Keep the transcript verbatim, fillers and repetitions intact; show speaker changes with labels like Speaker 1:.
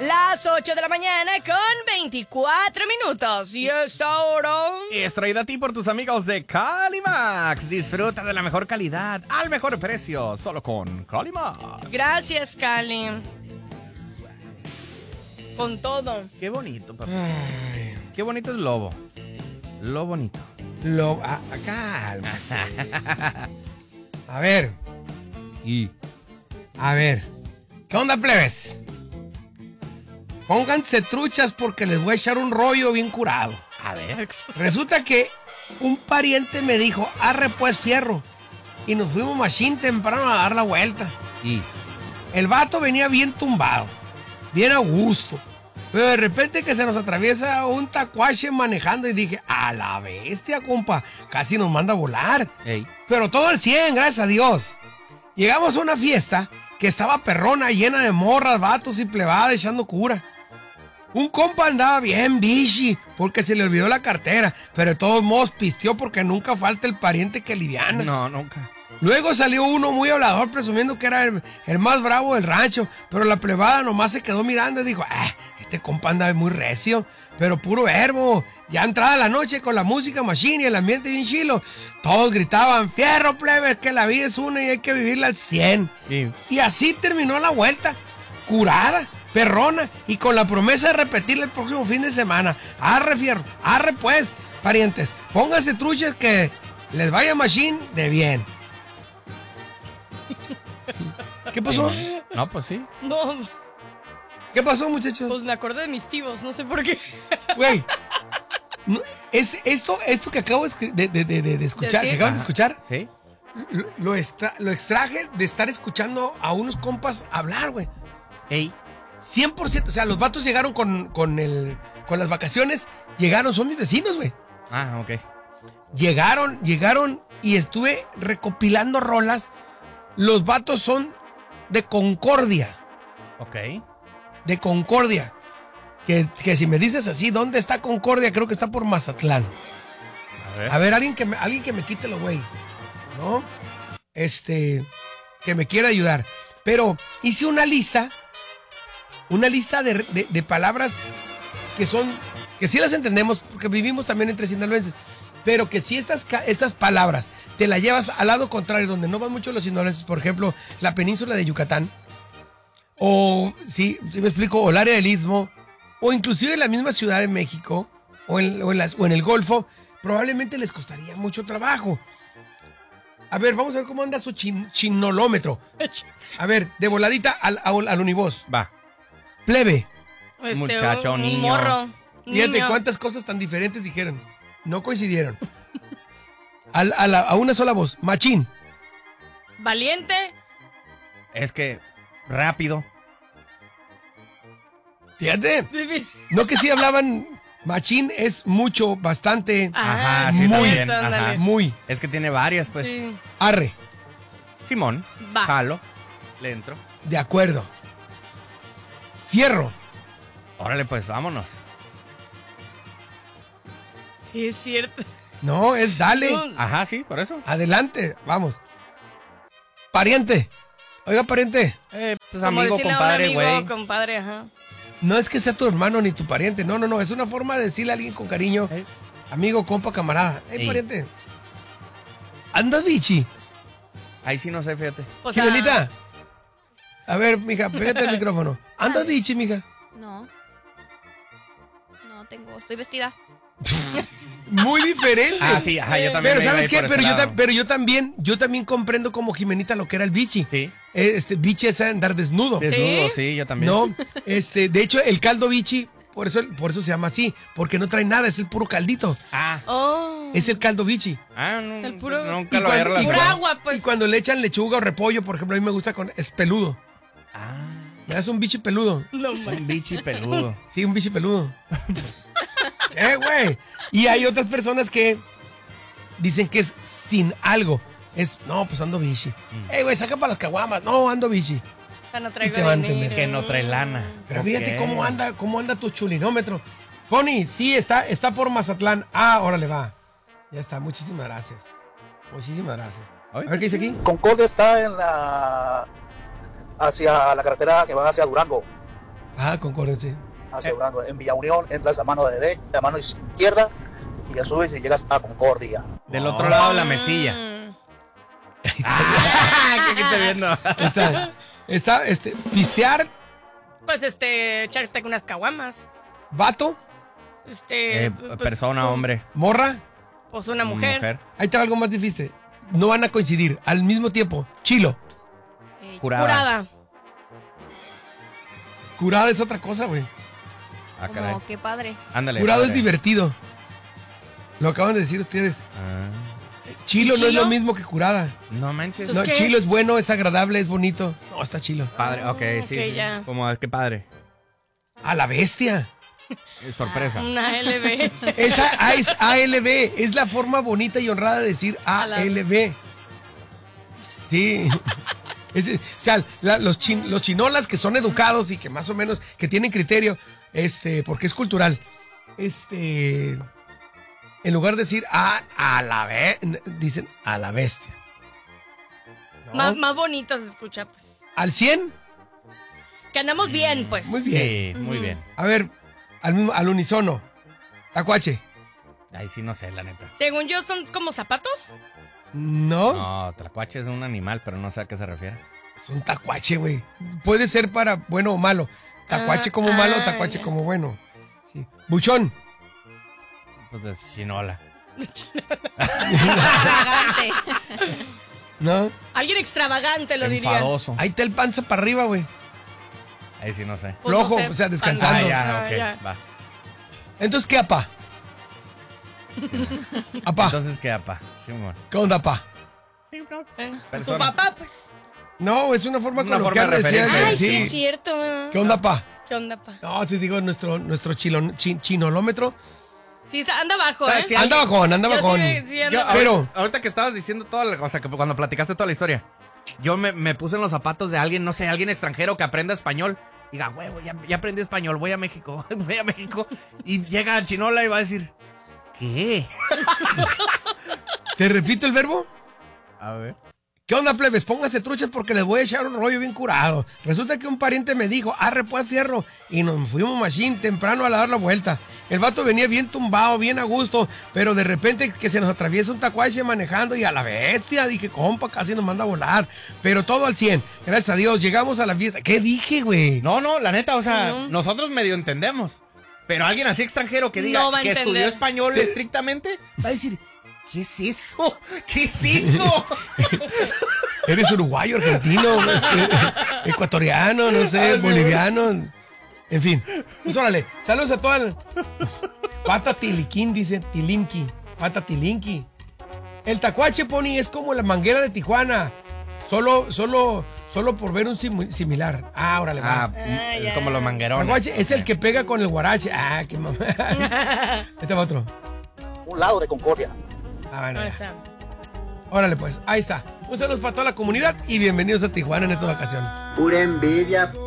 Speaker 1: Las ocho de la mañana con veinticuatro minutos. Y esta hora
Speaker 2: es traída a ti por tus amigos de Calimax. Disfruta de la mejor calidad al mejor precio, solo con Calimax.
Speaker 1: Gracias, Cali. Con todo.
Speaker 2: Qué bonito, papá. Ay. Qué bonito es Lobo. Lo bonito.
Speaker 3: Lo... Ah, calma. A ver.
Speaker 2: Y...
Speaker 3: A ver. ¿Qué onda, plebes? Pónganse truchas porque les voy a echar un rollo bien curado.
Speaker 2: A ver.
Speaker 3: Resulta que un pariente me dijo, arre pues fierro. Y nos fuimos machín temprano a dar la vuelta.
Speaker 2: Y
Speaker 3: el vato venía bien tumbado, bien a gusto. Pero de repente que se nos atraviesa un tacuache manejando y dije, a la bestia, compa, casi nos manda a volar.
Speaker 2: Ey.
Speaker 3: Pero todo al cien, gracias a Dios. Llegamos a una fiesta que estaba perrona, llena de morras, vatos y plebadas echando cura. Un compa andaba bien bichi porque se le olvidó la cartera, pero de todos modos pisteó porque nunca falta el pariente que liviana.
Speaker 2: No, nunca.
Speaker 3: Luego salió uno muy hablador presumiendo que era el, el más bravo del rancho, pero la plebada nomás se quedó mirando y dijo, ah, este compa anda muy recio, pero puro verbo. Ya entrada la noche con la música machine y el ambiente bien chilo, todos gritaban, fierro plebes, que la vida es una y hay que vivirla al cien.
Speaker 2: Sí.
Speaker 3: Y así terminó la vuelta, curada, perrona y con la promesa de repetirla el próximo fin de semana. Arre fierro, arre pues, parientes, pónganse truchas que les vaya machine de bien. ¿Qué pasó?
Speaker 2: No, pues sí.
Speaker 1: No,
Speaker 3: ¿Qué pasó, muchachos?
Speaker 1: pues me acordé de mis tíos, no sé por qué.
Speaker 3: Güey, no, es esto, esto que acabo de, de, de, de, de escuchar,
Speaker 1: ¿Sí?
Speaker 3: que acaban de
Speaker 2: Ajá.
Speaker 3: escuchar,
Speaker 2: Sí.
Speaker 3: lo, lo, extra, lo extraje de estar escuchando a unos compas hablar, güey.
Speaker 2: Ey.
Speaker 3: cien por ciento, o sea, los vatos llegaron con, con, el, con las vacaciones, llegaron, son mis vecinos, güey.
Speaker 2: Ah, ok.
Speaker 3: Llegaron, llegaron y estuve recopilando rolas. Los vatos son de Concordia.
Speaker 2: Ok.
Speaker 3: De Concordia. Que, que si me dices así, ¿dónde está Concordia? Creo que está por Mazatlán.
Speaker 2: A ver.
Speaker 3: A ver, alguien que me, alguien que me quite lo güey. ¿No? Este, que me quiera ayudar. Pero hice una lista, una lista de, de, de palabras que son, que sí las entendemos, porque vivimos también entre sinaloenses, pero que si estas, estas palabras te las llevas al lado contrario, donde no van mucho los sinaloenses, por ejemplo, la península de Yucatán, o, sí, si me explico, o el área del Istmo, o inclusive la misma Ciudad de México, o en, o en, las, o en el Golfo, probablemente les costaría mucho trabajo. A ver, vamos a ver cómo anda su chin, chinolometro. A ver, de voladita al, al, al univoz.
Speaker 2: Va.
Speaker 3: Plebe.
Speaker 1: Este,
Speaker 2: Muchacho,
Speaker 1: un,
Speaker 2: niño.
Speaker 1: Un morro.
Speaker 3: Fíjate
Speaker 1: Niño.
Speaker 3: cuántas cosas tan diferentes dijeron. No coincidieron. Al, a, la, a una sola voz. Machín.
Speaker 1: Valiente.
Speaker 2: Es que rápido.
Speaker 3: Fíjate. No que sí hablaban. Machín es mucho, bastante.
Speaker 2: Ajá,
Speaker 1: Ah,
Speaker 2: sí,
Speaker 3: muy,
Speaker 2: también.
Speaker 1: ándale.
Speaker 2: Ajá.
Speaker 3: Muy.
Speaker 2: Es que tiene varias, pues.
Speaker 1: Sí.
Speaker 3: Arre.
Speaker 2: Simón.
Speaker 1: Va.
Speaker 2: Jalo. Le entro.
Speaker 3: De acuerdo. Fierro.
Speaker 2: Órale, pues, vámonos.
Speaker 1: Sí, es cierto.
Speaker 3: No, es dale.
Speaker 1: No.
Speaker 2: Ajá, sí, por eso.
Speaker 3: Adelante. Vamos. Pariente. Oiga, pariente.
Speaker 2: Eh, pues
Speaker 1: Como
Speaker 2: amigo,
Speaker 1: decirle
Speaker 2: compadre,
Speaker 1: a un
Speaker 2: güey.
Speaker 1: amigo, compadre, ajá.
Speaker 3: No es que sea tu hermano ni tu pariente. No, no, no. Es una forma de decirle a alguien con cariño.
Speaker 2: Ey.
Speaker 3: Amigo, compa, camarada. Ey,
Speaker 2: Ey.
Speaker 3: pariente. ¿Andas bichi?
Speaker 2: Ahí sí no sé, fíjate.
Speaker 1: O sea,
Speaker 3: Jimenita. A ver, mija, pégate el micrófono. ¿Andas bichi, mija?
Speaker 4: No. No tengo, estoy vestida.
Speaker 3: Muy diferente.
Speaker 2: Ah, sí, ajá, yo también.
Speaker 3: Pero
Speaker 2: me iba a
Speaker 3: ¿sabes
Speaker 2: ir
Speaker 3: qué?
Speaker 2: por ese
Speaker 3: Pero yo,
Speaker 2: lado.
Speaker 3: ta- pero yo también, yo también comprendo como Jimenita lo que era el bichi.
Speaker 2: Sí.
Speaker 3: Eh, Este bichi es andar desnudo.
Speaker 2: Desnudo, sí, yo también.
Speaker 3: No, este, de hecho, el caldo bichi, por eso, por eso se llama así, porque no trae nada, es el puro caldito.
Speaker 2: Ah,
Speaker 1: Oh.
Speaker 3: Es el caldo bichi.
Speaker 2: ah, no,
Speaker 1: Es el puro-
Speaker 2: nunca
Speaker 3: Y
Speaker 2: lo había
Speaker 3: cuando- y
Speaker 1: Pura
Speaker 2: relacionado.
Speaker 1: agua, pues.
Speaker 3: Y cuando le echan lechuga o repollo, por ejemplo, a mí me gusta con, es peludo.
Speaker 2: Ah,
Speaker 3: Me das un bichi peludo.
Speaker 1: No, man.
Speaker 2: un bichi peludo.
Speaker 3: Sí, un bichi peludo. ¿Qué, güey? Y hay otras personas que dicen que es sin algo. Es, no, pues ando bichi. Eh, güey, saca para las caguamas. No, ando bichi.
Speaker 1: O sea, no traigo
Speaker 3: te va a
Speaker 1: dinero.
Speaker 3: entender.
Speaker 2: Que no trae lana.
Speaker 3: Pero fíjate
Speaker 2: Ok.
Speaker 3: cómo anda, cómo anda tu chulinómetro. Pony, sí, está, está por Mazatlán. Ah, órale, va. Ya está, muchísimas gracias. Muchísimas gracias. A ver qué dice aquí.
Speaker 5: Concordia está en la hacia la carretera que va hacia Durango.
Speaker 3: Ah, Concordia, sí.
Speaker 5: asegurando. En Villa Unión entras a mano derecha, a mano izquierda y ya subes y llegas a Concordia.
Speaker 2: Del otro lado de la mesilla.
Speaker 1: Mm.
Speaker 2: Ah, ¿qué estoy viendo?
Speaker 3: Está, está, este, pistear,
Speaker 1: Pues este, echarte unas caguamas.
Speaker 3: vato,
Speaker 1: Este.
Speaker 2: Eh,
Speaker 1: pues,
Speaker 2: persona,
Speaker 1: pues,
Speaker 2: hombre.
Speaker 3: morra.
Speaker 1: Pues una mujer.
Speaker 3: Ahí te va algo más difícil. No van a coincidir al mismo tiempo. Chilo.
Speaker 4: Eh,
Speaker 2: Curada.
Speaker 1: Curada.
Speaker 3: Curada es otra cosa, güey.
Speaker 2: Ah, caray.
Speaker 4: como, qué padre.
Speaker 2: Ándale.
Speaker 3: Curado
Speaker 2: padre.
Speaker 3: es divertido. Lo acaban de decir ustedes.
Speaker 2: Ah,
Speaker 3: Chilo, no es
Speaker 1: ¿Chilo?
Speaker 3: lo mismo que curada.
Speaker 2: no manches.
Speaker 3: No,
Speaker 1: ¿qué
Speaker 3: chilo
Speaker 1: es?
Speaker 3: es bueno, es agradable, es bonito. No, está chilo.
Speaker 2: Padre, ok, sí.
Speaker 1: ok,
Speaker 2: sí.
Speaker 1: ya.
Speaker 2: Como, qué padre.
Speaker 3: A la bestia.
Speaker 2: Eh, Sorpresa.
Speaker 1: Una L B.
Speaker 3: Esa A es A L B. Es la forma bonita y honrada de decir A L B. Sí. Es- o sea, la- los, chin- los chinolas que son educados y que más o menos que tienen criterio, este, porque es cultural. Este, en lugar de decir a, a la be- dicen a la bestia. ¿No?
Speaker 1: Más, más bonito se escucha, pues.
Speaker 3: ¿Al cien?
Speaker 1: Que andamos bien, pues.
Speaker 3: Muy bien.
Speaker 2: Sí, muy bien.
Speaker 3: A ver, al, mismo- al unisono. Tacuache.
Speaker 2: Ahí sí no sé, la neta.
Speaker 1: Según yo, son como zapatos.
Speaker 3: ¿No?
Speaker 2: No, tlacuache es un animal, pero no sé a qué se refiere.
Speaker 3: Es un tacuache, güey. Puede ser para bueno o malo. Tacuache
Speaker 1: Ah,
Speaker 3: como malo,
Speaker 1: ah,
Speaker 3: tacuache
Speaker 1: ya.
Speaker 3: como bueno. Sí. Buchón.
Speaker 2: Pues es chinola.
Speaker 4: Extravagante.
Speaker 3: ¿No?
Speaker 1: Alguien extravagante lo diría.
Speaker 2: Enfadoso.
Speaker 3: Ahí está el panza para arriba, güey.
Speaker 2: Ahí sí no sé.
Speaker 1: Pues no
Speaker 3: Flojo,
Speaker 1: sé,
Speaker 3: o sea,
Speaker 2: Ah,
Speaker 3: descansando.
Speaker 2: ya,
Speaker 1: Ah,
Speaker 2: ok,
Speaker 1: ya.
Speaker 2: va.
Speaker 3: Entonces, ¿qué, apá? Apá,
Speaker 2: Entonces, ¿qué, apa? Sí, amor.
Speaker 3: ¿qué onda, apá?
Speaker 1: Eh, Tu
Speaker 2: Persona.
Speaker 1: papá, pues.
Speaker 3: No, es una forma
Speaker 2: Una
Speaker 3: coloquial
Speaker 2: forma de
Speaker 3: de decir,
Speaker 2: referencia.
Speaker 1: Ay, sí,
Speaker 3: sí.
Speaker 1: es cierto. ¿eh?
Speaker 3: ¿Qué onda, apá?
Speaker 1: ¿Qué onda, pa?
Speaker 3: No, te digo, nuestro, nuestro chilon- chin- chinolometro
Speaker 1: Sí, está- anda abajo,
Speaker 2: O sea,
Speaker 1: ¿eh?
Speaker 2: sí,
Speaker 3: anda bajón, anda
Speaker 1: Yo sí
Speaker 3: bajón.
Speaker 1: me- sí anda
Speaker 2: Yo,
Speaker 1: abajo.
Speaker 3: Pero-
Speaker 2: ahorita, ahorita que estabas diciendo toda la cosa, que cuando platicaste toda la historia, yo me, me puse en los zapatos de alguien, no sé, alguien extranjero que aprenda español. Diga, huevo, ya, ya aprendí español, voy a México, voy a México. Y llega a Chinola y va a decir, ¿qué?
Speaker 3: ¿Te repito el verbo?
Speaker 2: A ver.
Speaker 3: ¿Qué onda, plebes? Pónganse truchas porque les voy a echar un rollo bien curado. Resulta que un pariente me dijo, arre pues fierro, y nos fuimos machín temprano a dar la vuelta. El vato venía bien tumbado, bien a gusto, pero de repente que se nos atraviesa un tacuache manejando y a la bestia, dije, compa, casi nos manda a volar. Pero todo al cien, gracias a Dios, llegamos a la fiesta. ¿Qué dije, güey?
Speaker 2: No, no, la neta, o sea,
Speaker 1: Ujú.
Speaker 2: nosotros medio entendemos. Pero alguien así extranjero que diga
Speaker 1: No va a
Speaker 2: que
Speaker 1: entender.
Speaker 2: estudió español
Speaker 3: Te-
Speaker 2: estrictamente, va a decir, ¿qué es eso? ¿Qué es eso?
Speaker 3: Eres uruguayo, argentino, este, ecuatoriano, no sé,
Speaker 2: Ah, sí,
Speaker 3: boliviano. En fin, pues órale, saludos a toda el... Pata tiliquín, dice tilimqui, pata tilinqui. El tacuache, Pony, es como la manguera de Tijuana. Solo, solo, solo por ver un sim- similar. Ah, órale, va.
Speaker 2: Ah,
Speaker 1: Ah,
Speaker 2: es
Speaker 1: ya.
Speaker 2: como los manguerones.
Speaker 3: Tacuache es el que pega con el guarache. Ah, qué mamá. Este va otro.
Speaker 5: Un lado de Concordia.
Speaker 3: Ah, bueno,
Speaker 1: O
Speaker 3: ya.
Speaker 1: sea,
Speaker 3: Órale, pues, ahí está. Un saludo para toda la comunidad y bienvenidos a Tijuana en esta vacación.
Speaker 6: Pura envidia,